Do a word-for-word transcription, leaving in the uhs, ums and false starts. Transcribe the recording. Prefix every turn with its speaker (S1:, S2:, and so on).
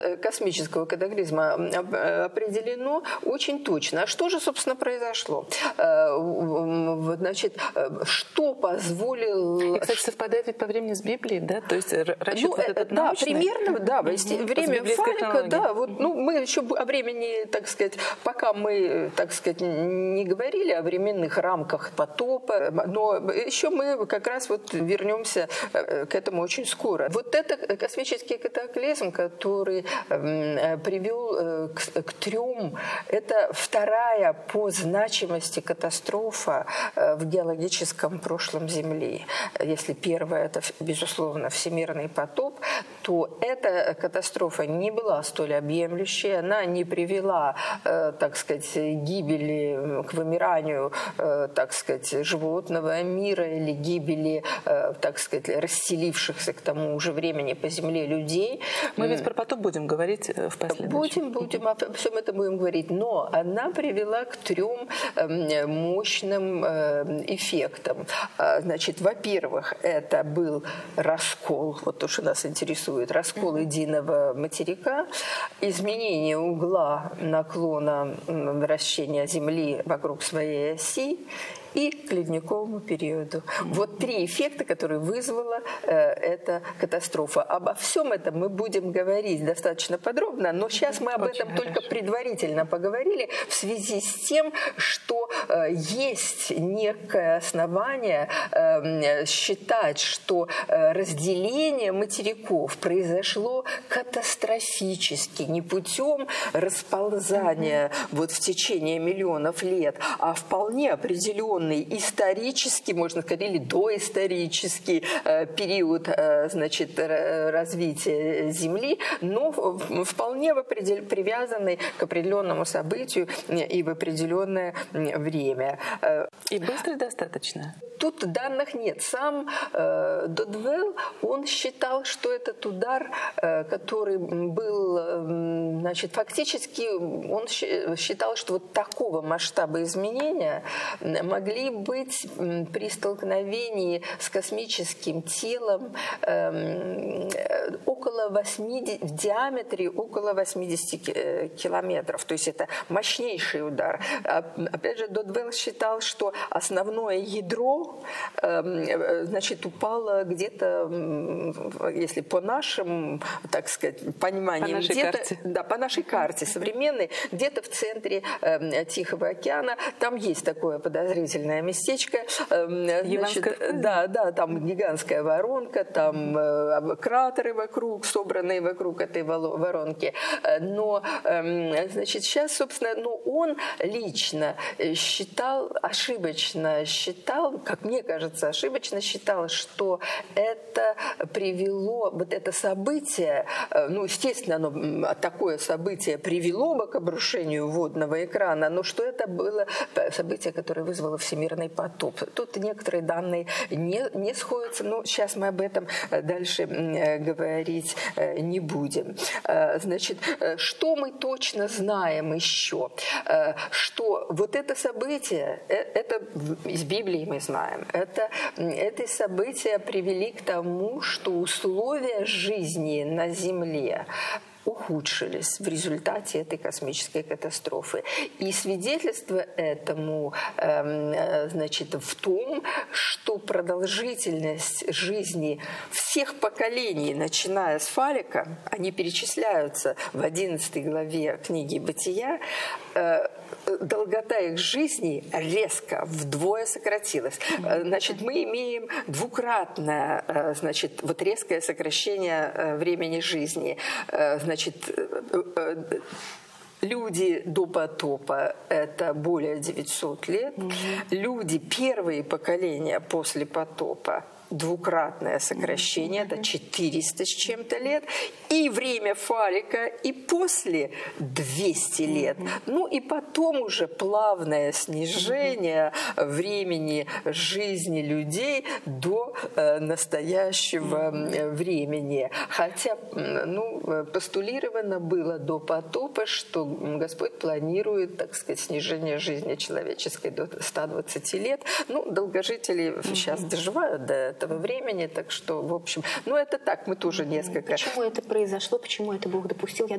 S1: космического катаклизма определено очень точно. А что же, собственно, произошло? Значит, что позволило...
S2: И, кстати, совпадает ведь по времени с Библией, да? То есть расчет
S1: ну,
S2: вот этот
S1: да,
S2: научный?
S1: примерно, да.
S2: Угу.
S1: Время Фалика, да. Вот, ну, мы еще о времени, так сказать, пока мы, так сказать, не говорили о временных рамках потопа, но еще мы как раз вот вернемся к этому очень скоро. Вот это космический катаклизм, который привел к, к трем, это вторая по значимости катастрофа в геологическом прошлом Земли. Если первая – это, безусловно, всемирный потоп, то эта катастрофа не была столь объемлющей, она не привела, так сказать, гибели, к вымиранию, так сказать, животного мира или гибели, так сказать, расселившихся к тому же времени по Земле людей.
S2: Мы ведь про потоп будем говорить в последующем.
S1: Будем, будем, обо всем этом будем говорить. Но она привела к трем мощным эффектам. Значит, во-первых, это был раскол, вот то, что нас интересует, раскол единого материка, изменение угла наклона вращения Земли вокруг своей оси и к ледниковому периоду. Mm-hmm. Вот три эффекта, которые вызвала э, эта катастрофа. Обо всем этом мы будем говорить достаточно подробно, но сейчас мы об Очень этом хорошо. Только предварительно поговорили в связи с тем, что э, есть некое основание э, считать, что э, разделение материков произошло катастрофически, не путем расползания mm-hmm. вот в течение миллионов лет, а вполне определенно исторический, можно сказать, или доисторический э, период э, значит, развития Земли, но вполне в определ... привязанный к определенному событию и в определенное время.
S2: И быстро достаточно?
S1: Тут данных нет. Сам э, Додвелл, он считал, что этот удар, э, который был, э, значит, фактически, он считал, что вот такого масштаба изменения могли быть при столкновении с космическим телом э, около восьмидесяти, в диаметре около восьмидесяти километров. То есть это мощнейший удар. Опять же, Додвелл считал, что основное ядро э, значит, упало где-то, если по нашим, так сказать, пониманиям,
S2: по
S1: где-то,
S2: карте.
S1: Да, по нашей карте современной, где-то в центре э, Тихого океана. Там есть такое подозрительное местечко, значит, да, да, там гигантская воронка, там э, кратеры вокруг, собранные вокруг этой воронки. Но, э, значит, сейчас, собственно, ну, он лично считал, ошибочно считал, как мне кажется, ошибочно считал, что это привело, вот это событие, э, ну, естественно, оно, такое событие привело бы к обрушению водного экрана, но что это было событие, которое вызвало всемирный потоп. Тут некоторые данные не, не сходятся, но сейчас мы об этом дальше говорить не будем. Значит, что мы точно знаем еще? Что вот это событие, это из Библии мы знаем, это, эти события привели к тому, что условия жизни на Земле ухудшились в результате этой космической катастрофы. И свидетельство этому э, значит, в том, что продолжительность жизни всех поколений, начиная с Фалика, они перечисляются в одиннадцатой главе книги «Бытия», э, долгота их жизни резко вдвое сократилась. Значит, мы имеем двукратное, значит, вот резкое сокращение времени жизни. Значит, люди до потопа – это более девятисот лет. Угу. Люди, первые поколения после потопа – двукратное сокращение, mm-hmm. это четыреста с чем-то лет, и время Фалика, и после двести лет. Mm-hmm. Ну и потом уже плавное снижение mm-hmm. времени жизни людей до э, настоящего mm-hmm. времени. Хотя ну, постулировано было до потопа, что Господь планирует, так сказать, снижение жизни человеческой до ста двадцати лет. Ну, долгожители mm-hmm. сейчас доживают до этого времени, так что, в общем, ну это так, мы тоже несколько...
S3: Почему это произошло, почему это Бог допустил? Я